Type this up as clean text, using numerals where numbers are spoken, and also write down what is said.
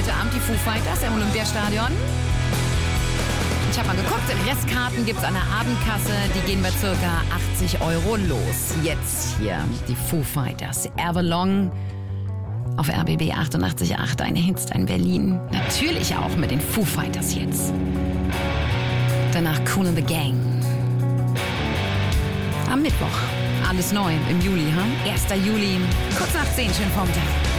heute Abend die Foo Fighters im Olympiastadion. Ich habe mal geguckt, Restkarten gibt es an der Abendkasse. Die gehen bei ca. 80 € los. Jetzt hier die Foo Fighters. Everlong auf RBB 88.8. Deine Hits, dein Berlin. Natürlich auch mit den Foo Fighters jetzt. Danach Kool and the Gang. Am Mittwoch. Alles neu im Juli, 1. Juli. Kurz nach 10, schönen Vormittag.